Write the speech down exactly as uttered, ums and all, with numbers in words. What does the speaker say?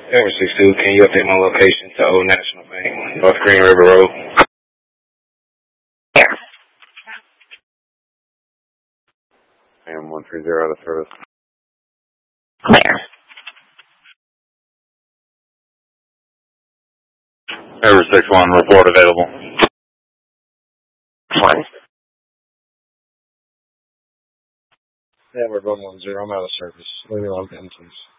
Ever six two, can you update my location to Old National Bank, North Green River Road? I am one three zero out of service. Clear. Ever six one, report available. One. Yeah, we're one one zero. I'm out of service. Leave me alone, please.